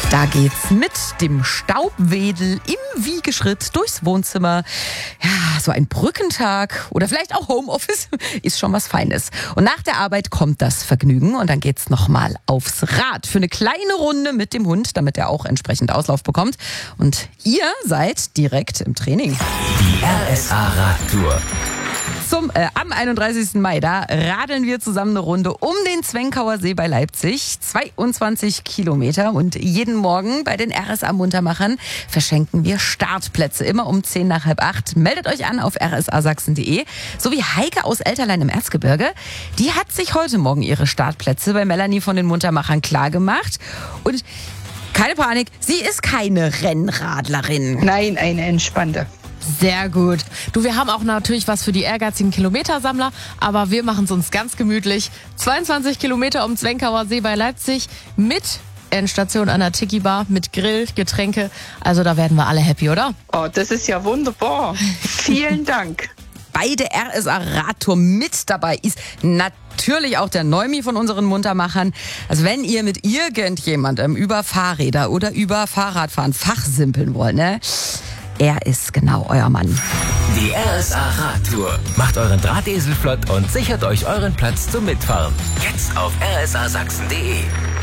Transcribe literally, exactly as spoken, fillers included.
Da geht's mit dem Staubwedel im Wiegeschritt durchs Wohnzimmer. Ja, so ein Brückentag oder vielleicht auch Homeoffice ist schon was Feines. Und nach der Arbeit kommt das Vergnügen und dann geht's nochmal aufs Rad für eine kleine Runde mit dem Hund, damit er auch entsprechend Auslauf bekommt. Und ihr seid direkt im Training. Die R S A-Radtour. Zum, äh, am einunddreißigsten Mai, da radeln wir zusammen eine Runde um den Zwenkauer See bei Leipzig. zweiundzwanzig Kilometer und jeden Morgen bei den R S A-Muntermachern verschenken wir Startplätze. Immer um zehn nach halb acht. Meldet euch an auf r s a sachsen punkt de. So wie Heike aus Elterlein im Erzgebirge. Die hat sich heute Morgen ihre Startplätze bei Melanie von den Muntermachern klargemacht. Und keine Panik, sie ist keine Rennradlerin. Nein, eine entspannte. Sehr gut. Du, wir haben auch natürlich was für die ehrgeizigen Kilometersammler, aber wir machen es uns ganz gemütlich. zweiundzwanzig Kilometer um Zwenkauer See bei Leipzig mit Endstation an der Tiki Bar, mit Grill, Getränke. Also da werden wir alle happy, oder? Oh, das ist ja wunderbar. Vielen Dank. Bei der R S A-Radtour mit dabei ist natürlich auch der Neumi von unseren Muntermachern. Also wenn ihr mit irgendjemandem über Fahrräder oder über Fahrradfahren fachsimpeln wollt, ne? Er ist genau euer Mann. Die R S A-Radtour. Macht euren Drahtesel flott und sichert euch euren Platz zum Mitfahren. Jetzt auf r s a sachsen punkt de.